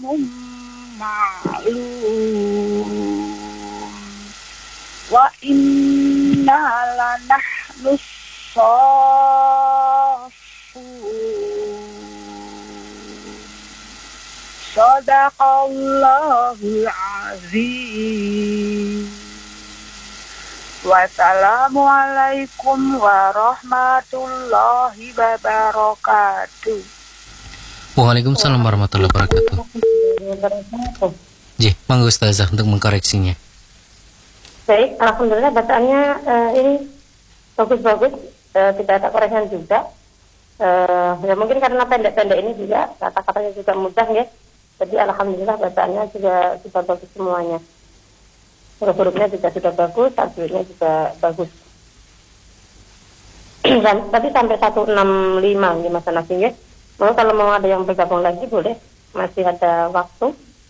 ayyahum ma'lum wa inna lanahnu Sadaqallahul azim. Wassalamualaikum warahmatullahi wabarakatuh. Waalaikumsalam warahmatullahi wabarakatuh. Ji, monggo Ustazah untuk mengkoreksinya. Baik, alhamdulillah bacaannya ini bagus-bagus, tidak ada koreksian juga. Ya mungkin karena pendek-pendek ini juga kata-katanya juga mudah ya. Jadi alhamdulillah bacaannya juga sudah bagus semuanya. Huruf-hurufnya juga sudah bagus, tajwidnya juga bagus. Tadi sampai 165 nih Mas Nafi ya. Kalau mau ada yang bergabung lagi boleh, masih ada waktu.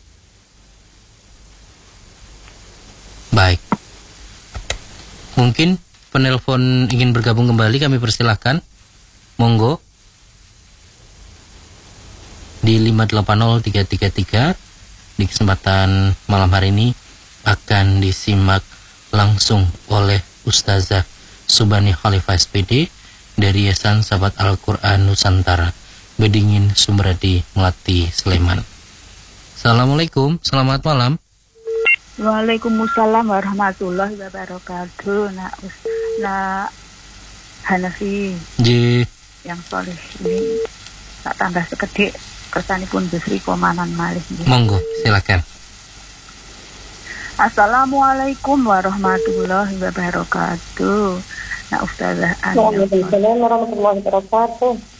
Baik. Mungkin penelpon ingin bergabung kembali, kami persilahkan. Monggo. Di 580-333 di kesempatan malam hari ini akan disimak langsung oleh Ustazah Subhani Khalifah SPD dari Yayasan Sahabat Al-Quran Nusantara, Bedingin, Sumberadi, Melati, Sleman. Assalamualaikum, selamat malam. Waalaikumsalam warahmatullahi wabarakatuh. Nak Hanafi Ji. yang soleh ini tak tambah sekedhik kersanipun Bisri Komanan malih. Monggo, silakan. Assalamualaikum warahmatullahi wabarakatuh. Nah Ustazah Waalaikumsalam warahmatullahi wabarakatuh.